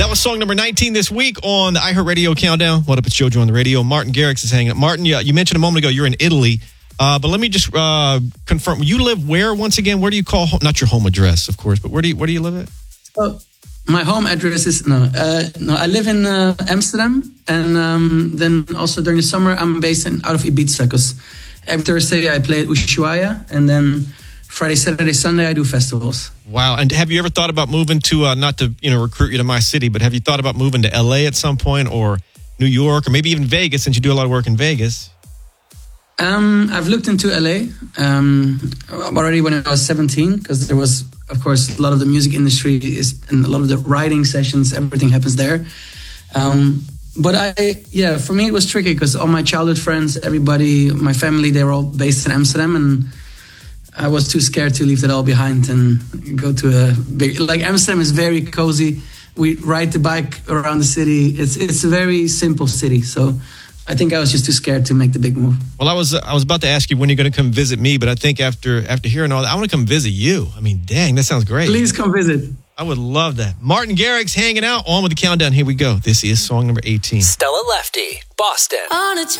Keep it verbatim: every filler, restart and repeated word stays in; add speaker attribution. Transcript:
Speaker 1: That was song number nineteen this week on the iHeartRadio Countdown. What up, it's JoJo on the radio. Martin Garrix is hanging out. Martin, you, you mentioned a moment ago you're in Italy, uh, but let me just uh, confirm. You live where once again? Where do you call home? Not your home address, of course, but where do you where do you live at?
Speaker 2: Oh, my home address is no, uh, no. I live in uh, Amsterdam, and um, then also during the summer I'm based in out of Ibiza because every Thursday I play at Ushuaia, and then Friday, Saturday, Sunday, I do festivals.
Speaker 1: Wow. And have you ever thought about moving to, uh, not to, you know, recruit you to my city, but have you thought about moving to L A at some point, or New York, or maybe even Vegas, since you do a lot of work in Vegas?
Speaker 2: Um, I've looked into L A um, already when I was seventeen, because there was, of course, a lot of the music industry is, and a lot of the writing sessions, everything happens there. Um, but I, yeah, for me it was tricky because all my childhood friends, everybody, my family, they were all based in Amsterdam, and I was too scared to leave that all behind and go to a big, like Amsterdam is very cozy. We ride the bike around the city. It's it's a very simple city. So I think I was just too scared to make the big move.
Speaker 1: Well, I was I was about to ask you when you're going to come visit me, but I think after after hearing all that, I want to come visit you. I mean, dang, that sounds great.
Speaker 2: Please come visit.
Speaker 1: I would love that. Martin Garrix hanging out on with the countdown. Here we go. This is song number eighteen.
Speaker 3: Stella Lefty, Boston.
Speaker 4: On a